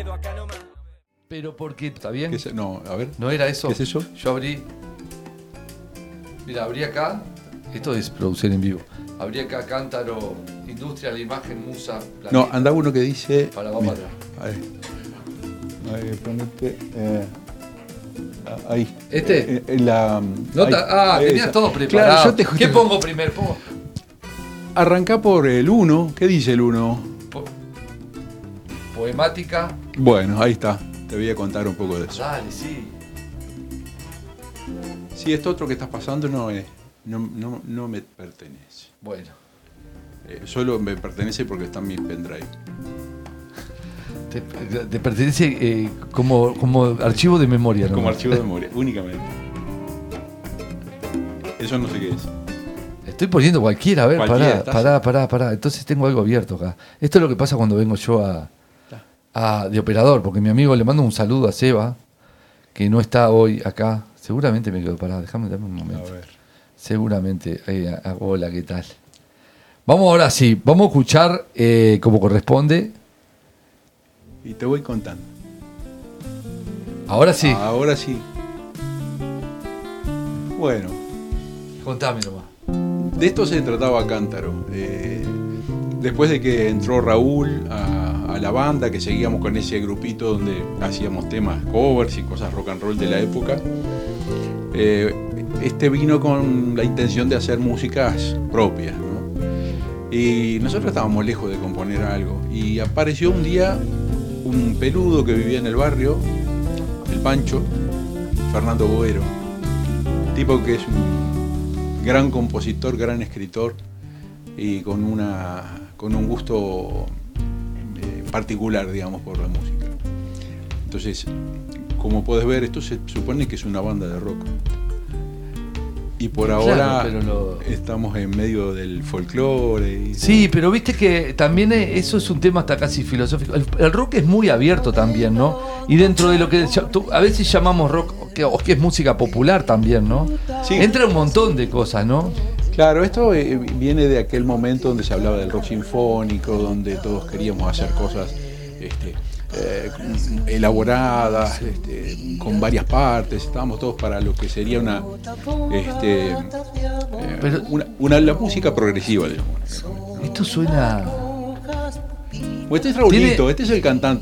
Pero porque, ¿está bien? No, a ver. ¿No era eso? ¿Qué es eso? Yo abrí. Mira, abrí acá. Esto es producción en vivo. Abrí acá Cántaro, Industria, la imagen, Musa. Planeta. No, anda uno que dice. Para, vamos atrás. Ahí, ponete. Ahí. ¿Este? Ahí. Tenías Esa. todo preparado. Claro, ¿Qué pongo primero? Pongo Arrancá por el 1. ¿Qué dice el 1? poemática. Bueno, ahí está. Te voy a contar un poco de eso. Dale, sí. Sí, esto otro que estás pasando no me pertenece. Bueno. Solo me pertenece porque está en mi pendrive. Te pertenece como archivo de memoria, ¿no? Como archivo de memoria, únicamente. Eso no sé qué es. Estoy poniendo cualquiera, a ver, pará. Entonces tengo algo abierto acá. Esto es lo que pasa cuando vengo yo de operador, porque mi amigo le mando un saludo a Seba, que no está hoy acá. Seguramente me quedo parado, déjame darme un momento. A ver. Seguramente. Hola, ¿qué tal? Vamos ahora sí, vamos a escuchar como corresponde. Y te voy contando. Ahora sí. Ahora sí. Bueno. Contame nomás. De esto se trataba Cántaro. Después de que entró Raúl a la banda, que seguíamos con ese grupito donde hacíamos temas covers y cosas rock and roll de la época, este vino con la intención de hacer músicas propias, ¿no? Y nosotros estábamos lejos de componer algo. Y apareció un día un peludo que vivía en el barrio, el Pancho, Fernando Boero, tipo que es un gran compositor, gran escritor y con un gusto particular, digamos, por la música. Entonces, como puedes ver, esto se supone que es una banda de rock. Y por ahora estamos en medio del folclore. Sí, pero viste que también eso es un tema hasta casi filosófico. El rock es muy abierto también, ¿no? Y dentro de lo que a veces llamamos rock, o que es música popular también, ¿no? Sí. Entra un montón de cosas, ¿no? Claro, esto viene de aquel momento donde se hablaba del rock sinfónico, donde todos queríamos hacer cosas elaboradas, con varias partes. Estábamos todos para lo que sería la música progresiva, digamos. Esto suena... Este es Raulito, este es el cantante.